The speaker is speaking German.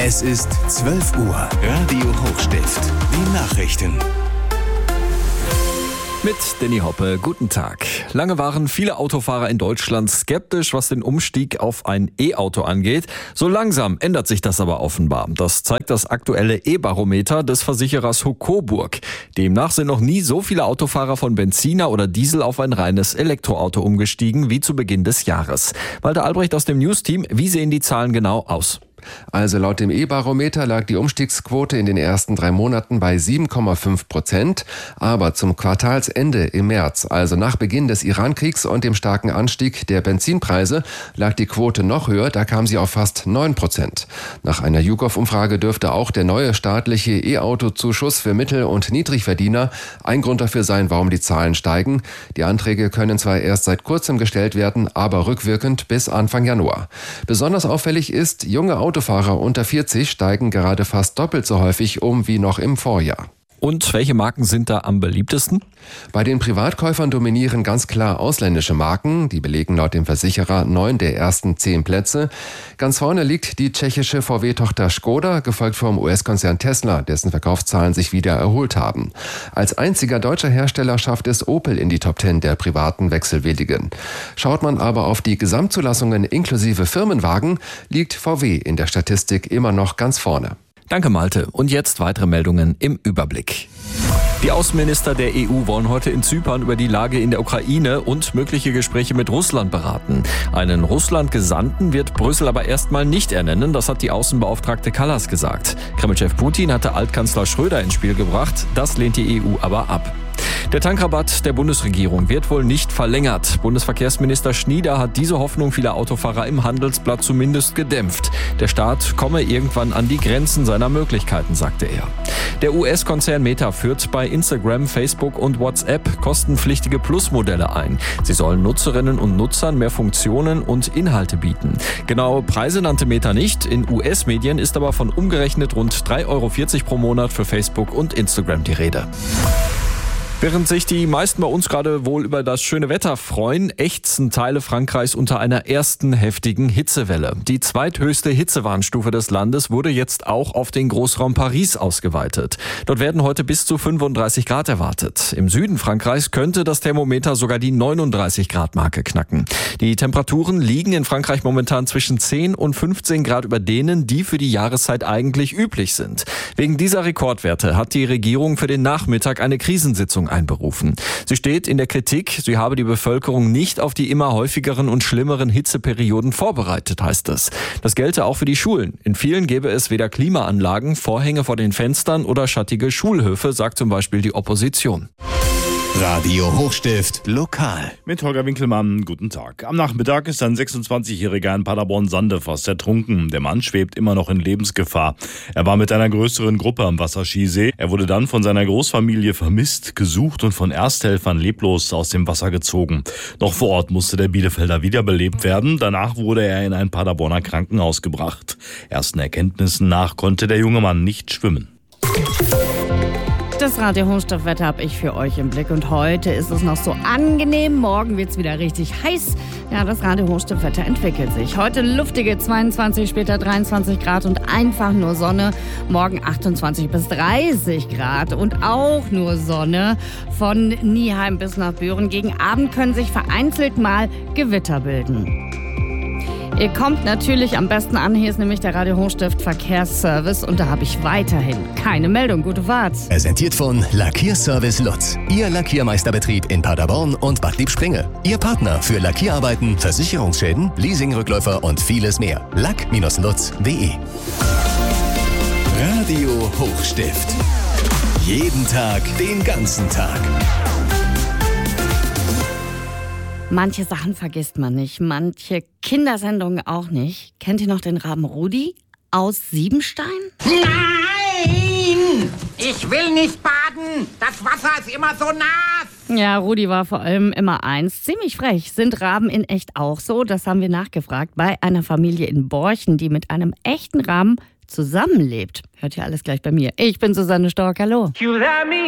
Es ist 12 Uhr. Radio Hochstift. Die Nachrichten. Mit Danny Hoppe, guten Tag. Lange waren viele Autofahrer in Deutschland skeptisch, was den Umstieg auf ein E-Auto angeht. So langsam ändert sich das aber offenbar. Das zeigt das aktuelle E-Barometer des Versicherers Coburg. Demnach sind noch nie so viele Autofahrer von Benziner oder Diesel auf ein reines Elektroauto umgestiegen wie zu Beginn des Jahres. Walter Albrecht aus dem News-Team, wie sehen die Zahlen genau aus? Also laut dem E-Barometer lag die Umstiegsquote in den ersten 3 Monaten bei 7,5%. Aber zum Quartalsende im März, also nach Beginn des Iran-Kriegs und dem starken Anstieg der Benzinpreise, lag die Quote noch höher, da kam sie auf fast 9%. Nach einer YouGov-Umfrage dürfte auch der neue staatliche E-Auto-Zuschuss für Mittel- und Niedrigverdiener ein Grund dafür sein, warum die Zahlen steigen. Die Anträge können zwar erst seit kurzem gestellt werden, aber rückwirkend bis Anfang Januar. Besonders auffällig ist, junge Autofahrer unter 40 steigen gerade fast doppelt so häufig um wie noch im Vorjahr. Und welche Marken sind da am beliebtesten? Bei den Privatkäufern dominieren ganz klar ausländische Marken. Die belegen laut dem Versicherer 9 der ersten 10 Plätze. Ganz vorne liegt die tschechische VW-Tochter Škoda, gefolgt vom US-Konzern Tesla, dessen Verkaufszahlen sich wieder erholt haben. Als einziger deutscher Hersteller schafft es Opel in die Top 10 der privaten Wechselwilligen. Schaut man aber auf die Gesamtzulassungen inklusive Firmenwagen, liegt VW in der Statistik immer noch ganz vorne. Danke, Malte. Und jetzt weitere Meldungen im Überblick. Die Außenminister der EU wollen heute in Zypern über die Lage in der Ukraine und mögliche Gespräche mit Russland beraten. Einen Russland-Gesandten wird Brüssel aber erstmal nicht ernennen, das hat die Außenbeauftragte Kallas gesagt. Kremlchef Putin hatte Altkanzler Schröder ins Spiel gebracht, das lehnt die EU aber ab. Der Tankrabatt der Bundesregierung wird wohl nicht verlängert. Bundesverkehrsminister Schnieder hat diese Hoffnung vieler Autofahrer im Handelsblatt zumindest gedämpft. Der Staat komme irgendwann an die Grenzen seiner Möglichkeiten, sagte er. Der US-Konzern Meta führt bei Instagram, Facebook und WhatsApp kostenpflichtige Plus-Modelle ein. Sie sollen Nutzerinnen und Nutzern mehr Funktionen und Inhalte bieten. Genaue Preise nannte Meta nicht. In US-Medien ist aber von umgerechnet rund 3,40 € pro Monat für Facebook und Instagram die Rede. Während sich die meisten bei uns gerade wohl über das schöne Wetter freuen, ächzen Teile Frankreichs unter einer ersten heftigen Hitzewelle. Die zweithöchste Hitzewarnstufe des Landes wurde jetzt auch auf den Großraum Paris ausgeweitet. Dort werden heute bis zu 35 Grad erwartet. Im Süden Frankreichs könnte das Thermometer sogar die 39 Grad Marke knacken. Die Temperaturen liegen in Frankreich momentan zwischen 10 und 15 Grad über denen, die für die Jahreszeit eigentlich üblich sind. Wegen dieser Rekordwerte hat die Regierung für den Nachmittag eine Krisensitzung einberufen. Sie steht in der Kritik, sie habe die Bevölkerung nicht auf die immer häufigeren und schlimmeren Hitzeperioden vorbereitet, heißt es. Das gelte auch für die Schulen. In vielen gäbe es weder Klimaanlagen, Vorhänge vor den Fenstern oder schattige Schulhöfe, sagt zum Beispiel die Opposition. Radio Hochstift lokal. Mit Holger Winkelmann, guten Tag. Am Nachmittag ist ein 26-Jähriger in Paderborn-Sande fast ertrunken. Der Mann schwebt immer noch in Lebensgefahr. Er war mit einer größeren Gruppe am Wasserskisee. Er wurde dann von seiner Großfamilie vermisst, gesucht und von Ersthelfern leblos aus dem Wasser gezogen. Noch vor Ort musste der Bielefelder wiederbelebt werden. Danach wurde er in ein Paderborner Krankenhaus gebracht. Ersten Erkenntnissen nach konnte der junge Mann nicht schwimmen. Das Radio Hochstift-Wetter habe ich für euch im Blick und heute ist es noch so angenehm, morgen wird es wieder richtig heiß. Ja, das Radio Hochstift-Wetter entwickelt sich. Heute luftige 22, später 23 Grad und einfach nur Sonne. Morgen 28 bis 30 Grad und auch nur Sonne von Nieheim bis nach Büren. Gegen Abend können sich vereinzelt mal Gewitter bilden. Ihr kommt natürlich am besten an, hier ist nämlich der Radio Hochstift Verkehrsservice und da habe ich weiterhin keine Meldung. Gute Fahrt. Präsentiert von Lackierservice Lutz. Ihr Lackiermeisterbetrieb in Paderborn und Bad Liebspringe. Ihr Partner für Lackierarbeiten, Versicherungsschäden, Leasingrückläufer und vieles mehr. Lack-lutz.de. Radio Hochstift. Jeden Tag, den ganzen Tag. Manche Sachen vergisst man nicht, manche Kindersendungen auch nicht. Kennt ihr noch den Raben Rudi aus Siebenstein? Nein! Ich will nicht baden! Das Wasser ist immer so nass! Ja, Rudi war vor allem immer eins. Ziemlich frech. Sind Raben in echt auch so? Das haben wir nachgefragt bei einer Familie in Borchen, die mit einem echten Raben zusammenlebt. Hört ihr alles gleich bei mir. Ich bin Susanne Stork, hallo.